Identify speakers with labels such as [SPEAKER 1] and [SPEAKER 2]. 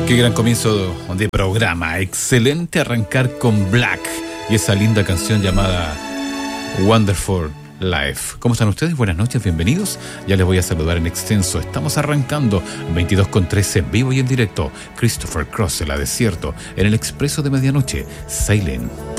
[SPEAKER 1] Qué gran comienzo de programa. Excelente arrancar con Black y esa linda canción llamada Wonderful Life. ¿Cómo están ustedes? Buenas noches, bienvenidos. Ya les voy a saludar en extenso. Estamos arrancando 22:13 en vivo y en directo. Christopher Cross, La Desierto, en el Expreso de Medianoche, Silent.